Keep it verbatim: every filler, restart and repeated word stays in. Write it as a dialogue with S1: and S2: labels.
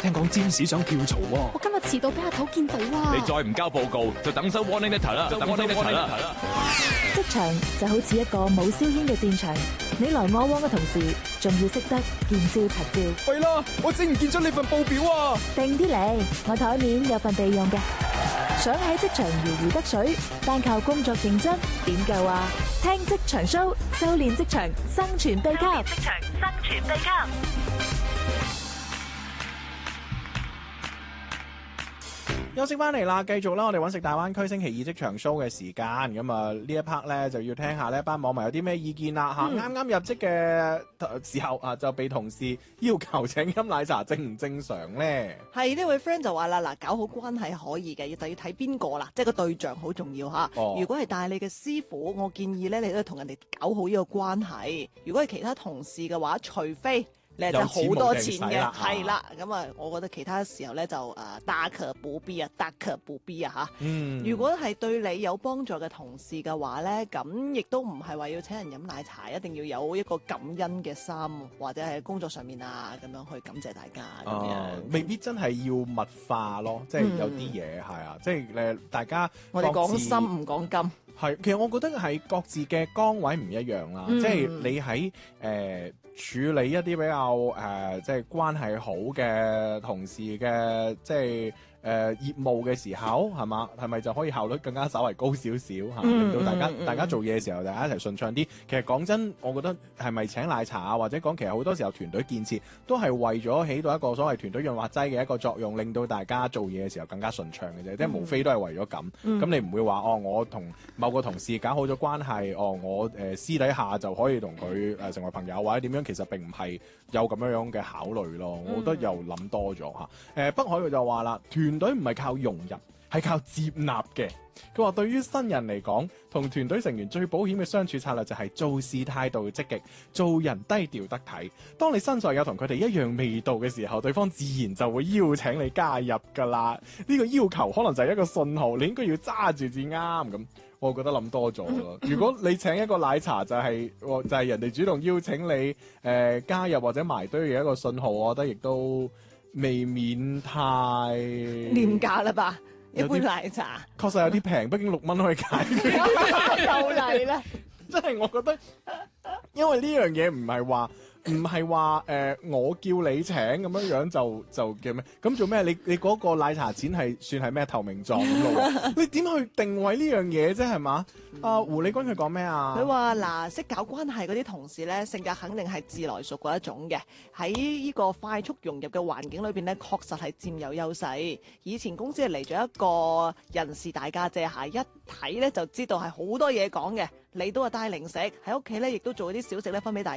S1: 聽講占士想跳槽喎。
S2: 我今日遲到俾阿頭見到啊！
S3: 你再唔交報告，就等收 warning letter 啦，就等 warning letter 啦。
S4: 職場就好似一個冇硝煙嘅戰場，你來我往嘅同時，仲要識得見招拆招。
S1: 喂啦，我整唔見咗你份報表啊！
S4: 定啲嚟，我台面有份備用嘅。想喺職場如魚得水，單靠工作認真點夠啊？聽職場 show， 修煉職場生存秘笈。職場生存秘笈。
S5: 休息翻嚟啦，繼續啦，我哋揾食大灣區星期二職場 show 嘅時間，咁啊呢一 part 咧就要聽下呢一班網民有啲咩意見啦嚇。啱啱入職嘅時候啊，就被同事要求請飲奶茶，正唔正常咧？
S6: 係呢位 friend 就話啦，嗱，搞好關係可以嘅，但要睇邊個啦，即係個對象好重要嚇。
S5: 哦、
S6: 如果係帶你嘅師傅，我建議咧，你都同人哋搞好呢個關係。如果係其他同事嘅話，除非你係真係好多錢嘅，係啦，咁啊，我覺得其他時候咧就誒大可不必啊，大可不必啊嚇。
S5: 嗯，
S6: 如果係對你有幫助嘅同事嘅話咧，咁亦都唔係話要請人飲奶茶，一定要有一個感恩嘅心，或者係工作上面啊咁樣去感謝大家咁樣、
S5: 啊。未必真係要物化咯，即係有啲嘢係啊，即係誒大家
S6: 我哋講心唔講金。
S5: 係，其實我覺得係各自嘅崗位唔一樣啦，嗯、即係你喺誒、呃、處理一啲比較誒、呃、即係關係好嘅同事嘅即係。誒、呃、業務嘅時候係嘛，係咪就可以效率更加稍為高少少嚇，令到大家、嗯嗯、大家做嘢嘅時候大家一齊順暢啲。其實講真，我覺得係咪請奶茶啊，或者講其實好多時候團隊建設都係為咗起到一個所謂團隊潤滑劑嘅一個作用，令到大家做嘢嘅時候更加順暢嘅啫。即係、嗯、無非都係為咗咁。咁、嗯、你唔會話哦，我同某個同事搞好咗關係，哦，我誒、呃、私底下就可以同佢誒成為朋友或者點樣，其實並唔係有咁樣樣嘅考慮咯。我覺得又諗多咗嚇。誒、呃、北海佢就話啦，團隊唔係靠容忍，係靠接納嘅。佢話對於新人嚟講，同團隊成員最保險嘅相處策略就係做事態度積極，做人低調得體。當你身上有同佢哋一樣味道嘅時候，對方自然就會邀請你加入噶啦。呢個要求可能就係一個信號，你應該要揸住至啱咁。我覺得諗多咗咯。如果你請一個奶茶就係、是、就係、是、人哋主動邀請你誒、呃、加入或者埋堆嘅一個信號，我覺得亦都未免太
S6: 廉價啦吧？一杯奶茶
S5: 確實有啲平，畢竟六蚊可以解決。
S6: 又嚟啦！
S5: 真係我覺得，因為呢樣嘢唔係話。唔係話誒，我叫你請咁樣樣就就叫咩？咁做咩？你你嗰個奶茶錢係算係咩投名狀咁咯？你點去定位呢樣嘢啫？係嘛？阿、嗯、胡理君佢講咩啊？
S6: 佢話嗱，識搞關係嗰啲同事咧，性格肯定係自來熟嗰一種嘅。喺呢個快速融入嘅環境裏邊咧，確實係佔有優勢。以前公司係嚟咗一個人事大家姐下，一睇咧就知道係好多嘢講嘅。你都係帶零食喺屋企咧，亦都做啲小食咧分俾大家。